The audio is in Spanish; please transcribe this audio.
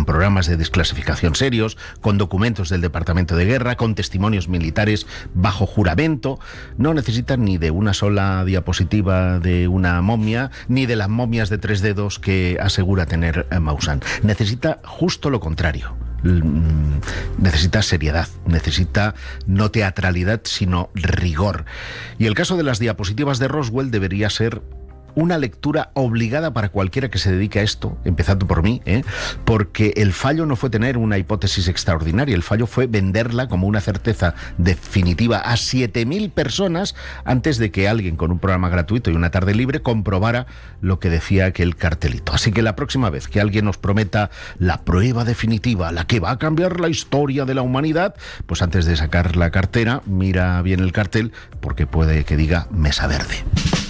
con programas de desclasificación serios, con documentos del Departamento de Guerra, con testimonios militares bajo juramento. No necesita ni de una sola diapositiva de una momia, ni de las momias de 3 dedos que asegura tener Maussan. Necesita justo lo contrario. Necesita seriedad, necesita no teatralidad, sino rigor. Y el caso de las diapositivas de Roswell debería ser una lectura obligada para cualquiera que se dedique a esto, empezando por mí, porque el fallo no fue tener una hipótesis extraordinaria, el fallo fue venderla como una certeza definitiva a 7.000 personas antes de que alguien con un programa gratuito y una tarde libre comprobara lo que decía aquel cartelito. Así que la próxima vez que alguien nos prometa la prueba definitiva, la que va a cambiar la historia de la humanidad, pues antes de sacar la cartera, mira bien el cartel, porque puede que diga mesa verde.